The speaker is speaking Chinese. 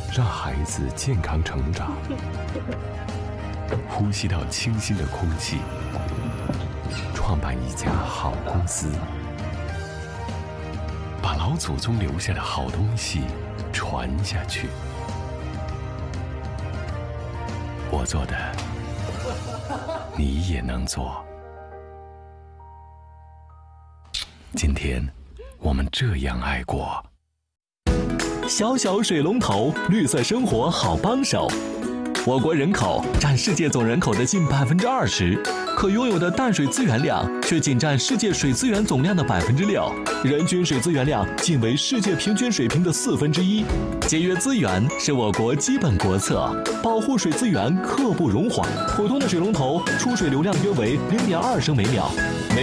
让孩子健康成长，呼吸到清新的空气，创办一家好公司，把老祖宗留下的好东西传下去。我做的，你也能做。今天，我们这样爱过。 小小水龙头，绿色生活好帮手。我国人口占世界总人口的近20%，可拥有的淡水资源量却仅占世界水资源总量的6%，人均水资源量仅为世界平均水平的1/4。节约资源是我国基本国策，保护水资源刻不容缓。普通的水龙头出水流量约为0.2升每秒。